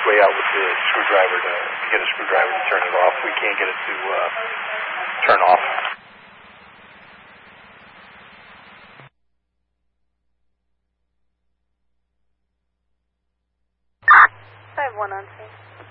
way out with the screwdriver to get a screwdriver to turn it off. We can't get it to turn off. I have one on scene.